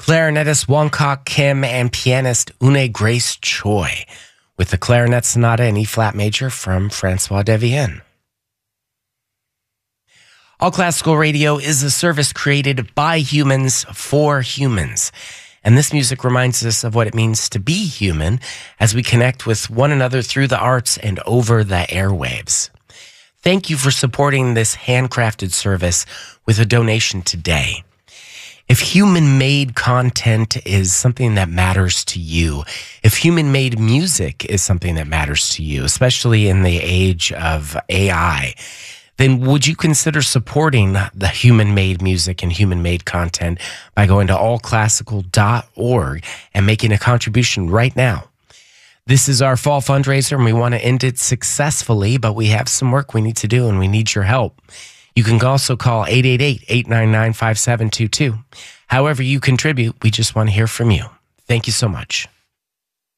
clarinetist Wong Kok Kim and pianist Une Grace Choi with the Clarinet Sonata in E-flat major from Francois Devienne. All Classical Radio is a service created by humans for humans. And this music reminds us of what it means to be human as we connect with one another through the arts and over the airwaves. Thank you for supporting this handcrafted service with a donation today. If human-made content is something that matters to you, if human-made music is something that matters to you, especially in the age of AI, then would you consider supporting the human-made music and human-made content by going to allclassical.org and making a contribution right now? This is our fall fundraiser, and we want to end it successfully, but we have some work we need to do, and we need your help. You can also call 888-899-5722. However you contribute, we just want to hear from you. Thank you so much.